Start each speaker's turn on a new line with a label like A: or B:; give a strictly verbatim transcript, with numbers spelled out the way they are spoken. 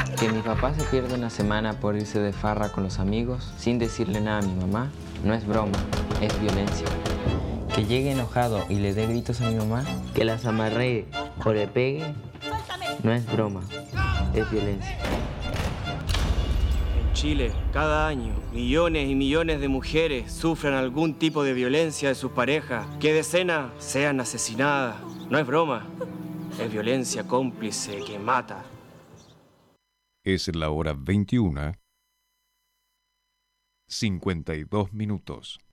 A: Que mi papá se pierda una semana por irse de farra con los amigos sin decirle nada a mi mamá no es broma, es violencia. Que llegue enojado y le dé gritos a mi mamá, que las amarree o le pegue, no es broma, es violencia.
B: En Chile, cada año, millones y millones de mujeres sufren algún tipo de violencia de sus parejas, que decenas sean asesinadas. No es broma, es violencia cómplice que mata.
C: Es la hora veintiuna, cincuenta y dos minutos.